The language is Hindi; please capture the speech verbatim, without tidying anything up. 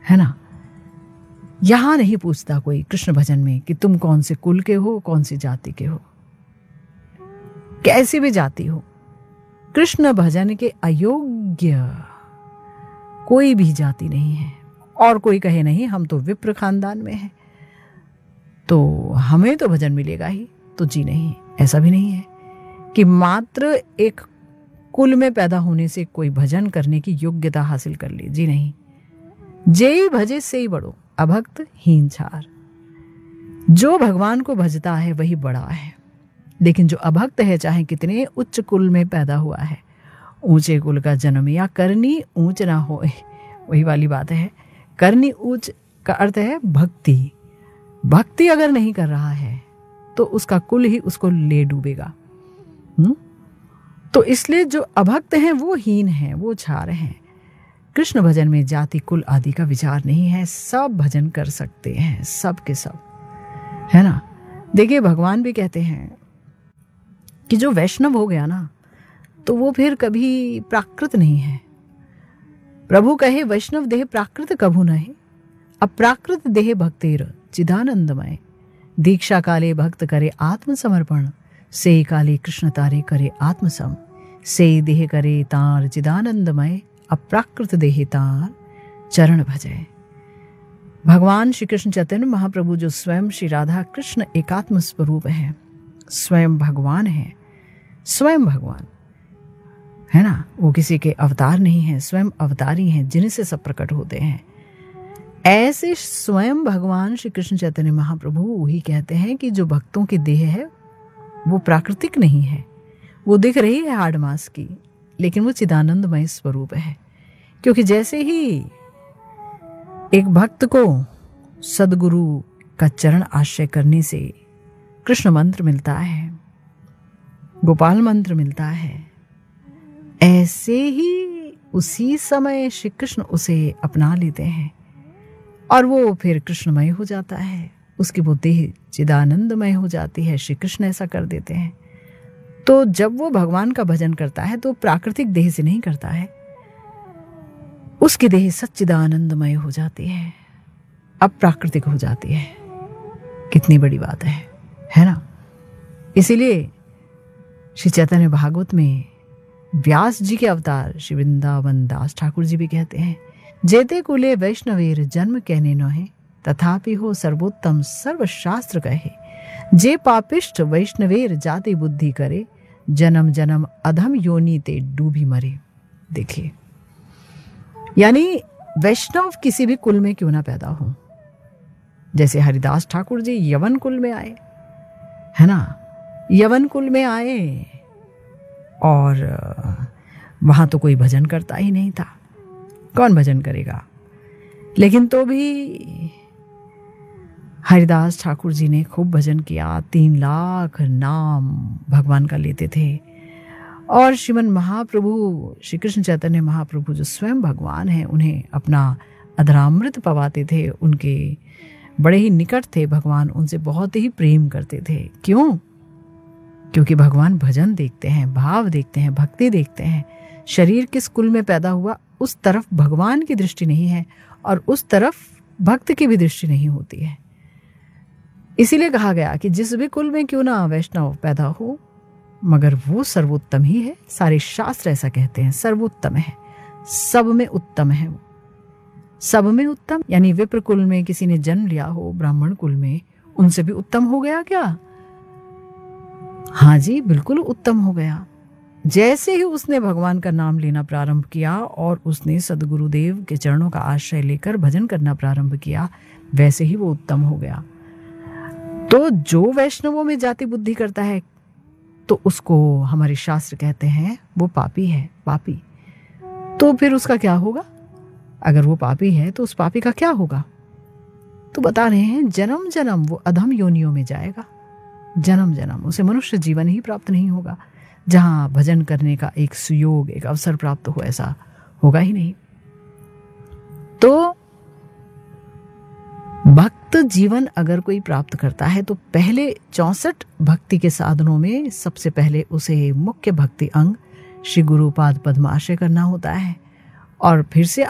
है ना। यहां नहीं पूछता कोई कृष्ण भजन में कि तुम कौन से कुल के हो, कौन सी जाति के हो, कैसी भी जाति हो। कृष्ण भजन के अयोग्य कोई भी जाति नहीं है। और कोई कहे नहीं हम तो विप्र खानदान में हैं तो हमें तो भजन मिलेगा ही, तो जी नहीं, ऐसा भी नहीं है कि मात्र एक कुल में पैदा होने से कोई भजन करने की योग्यता हासिल कर ले। जी नहीं, जे भजे से ही बड़ो, अभक्त हीन छार। जो भगवान को भजता है वही बड़ा है, लेकिन जो अभक्त है, चाहे कितने उच्च कुल में पैदा हुआ है, ऊंचे कुल का जन्म या करनी ऊंच ना हो, वही वाली बात है। करनी ऊंच का अर्थ है भक्ति। भक्ति अगर नहीं कर रहा है तो उसका कुल ही उसको ले डूबेगा। हुँ? तो इसलिए जो अभक्त हैं वो हीन हैं, वो छार हैं। कृष्ण भजन में जाति कुल आदि का विचार नहीं है, सब भजन कर सकते हैं, सब के सब, है ना। देखिए भगवान भी कहते हैं कि जो वैष्णव हो गया ना तो वो फिर कभी प्राकृत नहीं है। प्रभु कहे वैष्णव देह प्राकृत कभू नहीं, अप्राकृत देह भक्तेर चिदानंदमय। दीक्षा काले भक्त करे आत्मसमर्पण, से काले कृष्ण तारे करे आत्मसम। से देह करे तार चिदानंदमय, अप्राकृत देह तार चरण भजय। भगवान श्री कृष्ण चैतन्य महाप्रभु जो स्वयं श्री राधा कृष्ण एकात्म स्वरूप है, स्वयं भगवान है, स्वयं भगवान है ना। वो किसी के अवतार नहीं है, स्वयं अवतारी हैं जिनसे सब प्रकट होते हैं। ऐसे स्वयं भगवान श्री कृष्ण चैतन्य महाप्रभु वही कहते हैं कि जो भक्तों की देह है वो प्राकृतिक नहीं है, वो दिख रही है हाड़ मास की, लेकिन वो चिदानंदमय स्वरूप है। क्योंकि जैसे ही एक भक्त को सदगुरु का चरण आश्रय करने से कृष्ण मंत्र मिलता है, गोपाल मंत्र मिलता है, ऐसे ही उसी समय श्री कृष्ण उसे अपना लेते हैं और वो फिर कृष्णमय हो जाता है, उसकी वो देह चिदानंदमय हो जाती है। श्री कृष्ण ऐसा कर देते हैं। तो जब वो भगवान का भजन करता है तो प्राकृतिक देह से नहीं करता है, उसकी देह सच्चिदानंदमय हो जाती है, अप्राकृतिक हो जाती है। कितनी बड़ी बात है, है ना। इसीलिए श्री चैतन्य भागवत में व्यास जी के अवतार श्री वृंदावन दास ठाकुर जी भी कहते हैं, जेते कुले वैष्णवेर जन्म कहने न है, तथापि हो सर्वोत्तम सर्वशास्त्र कहे। जे पापिष्ट वैष्णवेर जाति बुद्धि करे, जन्म जन्म अधम योनि ते डूबी मरे। देखिए, यानी वैष्णव किसी भी कुल में क्यों ना पैदा हो, जैसे हरिदास ठाकुर जी यवन कुल में आए, है ना, यवन कुल में आए और वहां तो कोई भजन करता ही नहीं था, कौन भजन करेगा। लेकिन तो भी हरिदास ठाकुर जी ने खूब भजन किया, तीन लाख नाम भगवान का लेते थे। और श्रीमन महाप्रभु श्री कृष्ण चैतन्य महाप्रभु जो स्वयं भगवान हैं, उन्हें अपना अधरामृत पवाते थे, उनके बड़े ही निकट थे भगवान, उनसे बहुत ही प्रेम करते थे। क्यों? क्योंकि भगवान भजन देखते हैं, भाव देखते हैं, भक्ति देखते हैं। शरीर किस कुल में पैदा हुआ उस तरफ भगवान की दृष्टि नहीं है और उस तरफ भक्त की भी दृष्टि नहीं होती है। इसीलिए कहा गया कि जिस भी कुल में क्यों ना वैष्णव पैदा हो, मगर वो सर्वोत्तम ही है। सारे शास्त्र ऐसा कहते हैं, सर्वोत्तम है, सब में उत्तम है वो, सब में उत्तम। यानी विप्र कुल में किसी ने जन्म लिया हो, ब्राह्मण कुल में, उनसे भी उत्तम हो गया क्या? हाँ जी, बिल्कुल उत्तम हो गया। जैसे ही उसने भगवान का नाम लेना प्रारंभ किया और उसने सदगुरुदेव के चरणों का आश्रय लेकर भजन करना प्रारंभ किया, वैसे ही वो उत्तम हो गया। तो जो वैष्णवों में जाति बुद्धि करता है तो उसको हमारे शास्त्र कहते हैं वो पापी है, पापी। तो फिर उसका क्या होगा? अगर वो पापी है तो उस पापी का क्या होगा? तो बता रहे हैं, जन्म जन्म वो अधम योनियों में जाएगा, जन्म जन्म उसे मनुष्य जीवन ही प्राप्त नहीं होगा। जहां भजन करने का एक सुयोग, एक अवसर प्राप्त हो, ऐसा होगा ही नहीं। तो भक्त जीवन अगर कोई प्राप्त करता है तो पहले चौसठ भक्ति के साधनों में सबसे पहले उसे मुख्य भक्ति अंग श्री गुरुपाद पद्म आश्रय करना होता है, और फिर से